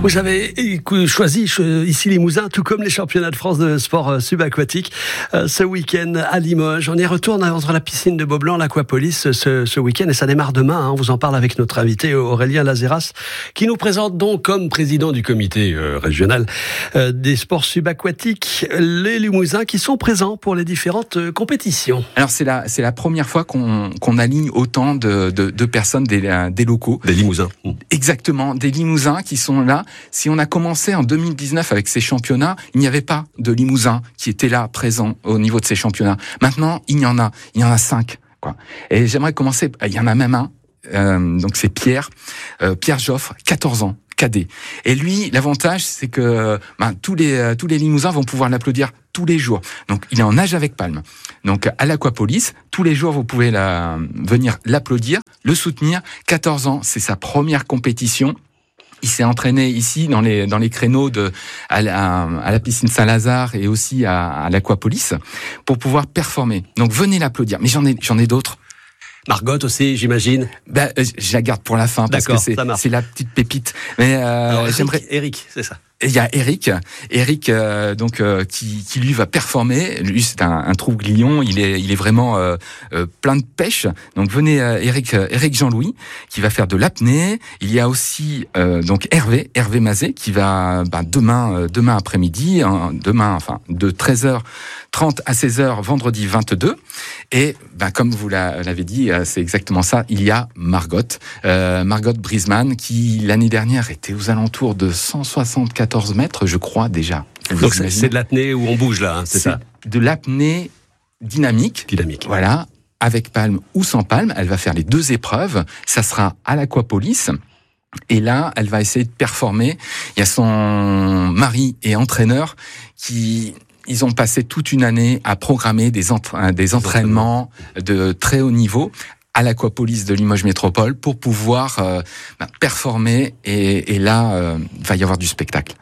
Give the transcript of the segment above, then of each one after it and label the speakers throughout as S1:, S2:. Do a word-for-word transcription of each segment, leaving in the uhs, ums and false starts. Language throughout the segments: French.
S1: Vous avez choisi ici Limousin, tout comme les championnats de France de sport subaquatique, ce week-end à Limoges. On y retourne entre la piscine de Beaublanc, l'Aquapolis ce, ce week-end, et ça démarre demain. Hein. On vous en parle avec notre invité Aurélien Lazeras, qui nous présente donc comme président du comité euh, régional euh, des sports subaquatiques les Limousins qui sont présents pour les différentes euh, compétitions.
S2: Alors c'est la c'est la première fois qu'on qu'on aligne autant de de, de personnes des des locaux,
S1: des Limousins.
S2: Exactement, des Limousins qui sont là. Si on a commencé en deux mille dix-neuf avec ces championnats, il n'y avait pas de Limousin qui était là, présent au niveau de ces championnats. Maintenant, il y en a, il y en a cinq, quoi. Et j'aimerais commencer, il y en a même un, euh, donc c'est Pierre, euh, Pierre Joffre, quatorze ans, cadet. Et lui, l'avantage, c'est que ben, tous les euh, tous les Limousins vont pouvoir l'applaudir tous les jours. Donc, il est en nage avec palme. Donc, à l'Aquapolis, tous les jours, vous pouvez la, venir l'applaudir, le soutenir. quatorze ans, c'est sa première compétition. Il s'est entraîné ici dans les dans les créneaux de à la, à la piscine Saint-Lazare et aussi à, à l'Aquapolis pour pouvoir performer. Donc venez l'applaudir. Mais j'en ai j'en ai d'autres.
S1: Margot aussi, j'imagine.
S2: Ben je la garde pour la fin parce
S1: D'accord,
S2: que c'est c'est la petite pépite. Mais euh,
S1: Alors, Eric,
S2: j'aimerais
S1: Eric, c'est ça.
S2: Et il y a Eric, Eric euh, donc euh, qui, qui lui va performer. Lui c'est un, un troublion, il est il est vraiment euh, euh, plein de pêche. Donc venez euh, Eric euh, Eric Jean-Louis qui va faire de l'apnée. Il y a aussi euh, donc Hervé Hervé Mazet qui va bah, demain euh, demain après-midi, hein, demain enfin de treize heures trente à seize heures vendredi vingt-deux. Et bah, comme vous l'avez dit, c'est exactement ça. Il y a Margot euh, Margot Brisman qui l'année dernière était aux alentours de cent soixante-quatorze mètres, je crois déjà. Vous
S1: Donc c'est, c'est de l'apnée où on bouge là, hein, c'est, c'est ça.
S2: De l'apnée dynamique.
S1: Dynamique.
S2: Voilà, avec palme ou sans palme. Elle va faire les deux épreuves. Ça sera à l'Aquapolis. Et là, elle va essayer de performer. Il y a son mari et entraîneur qui... Ils ont passé toute une année à programmer des, entra- des entraînements de très haut niveau à l'Aquapolis de Limoges Métropole pour pouvoir euh, bah, performer. Et, et là, euh, il va y avoir du spectacle.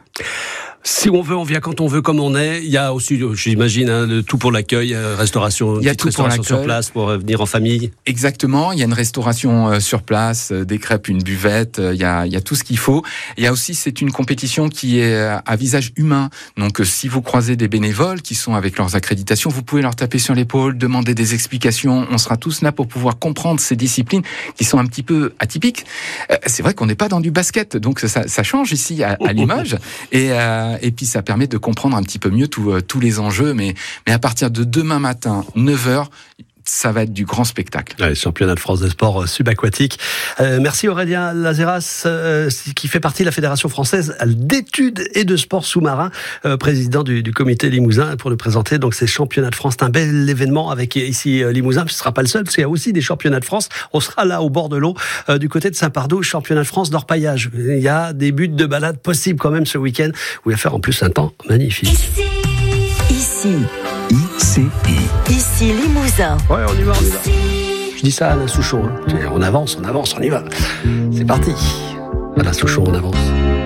S1: Si on veut, on vient quand on veut, comme on est. Il y a aussi, j'imagine, hein, le tout pour l'accueil, euh, restauration,
S2: il y a tout pour l'accueil.
S1: Sur place pour euh, venir en famille.
S2: Exactement. Il y a une restauration euh, sur place, euh, des crêpes, une buvette. Euh, il y a, il y a tout ce qu'il faut. Il y a aussi, c'est une compétition qui est euh, à visage humain. Donc, euh, si vous croisez des bénévoles qui sont avec leurs accréditations, vous pouvez leur taper sur l'épaule, demander des explications. On sera tous là pour pouvoir comprendre ces disciplines qui sont un petit peu atypiques. Euh, c'est vrai qu'on n'est pas dans du basket, donc ça, ça change ici à, à Limoges. Et euh, Et puis ça permet de comprendre un petit peu mieux tout, euh, tous les enjeux. Mais, mais à partir de demain matin, neuf heures, ça va être du grand spectacle.
S1: Ouais, championnat de France des sports subaquatiques. Euh, merci Aurélien Lazeras, euh, qui fait partie de la Fédération française d'études et de sports sous-marins, euh, président du, du comité Limousin, pour nous présenter donc ces championnats de France. C'est un bel événement avec ici Limousin. Ce ne sera pas le seul, parce qu'il y a aussi des championnats de France. On sera là au bord de l'eau, euh, du côté de Saint-Pardoux, championnat de France d'orpaillage. Il y a des buts de balade possibles quand même ce week-end, où il va faire en plus un temps magnifique.
S3: Ici, ici.
S4: I C I.
S3: Ici Limousin.
S1: Ouais, on y va, on y va. Je dis ça à Alain Souchon. Hein. On avance, on avance, on y va. C'est parti. Alain Souchon, on avance.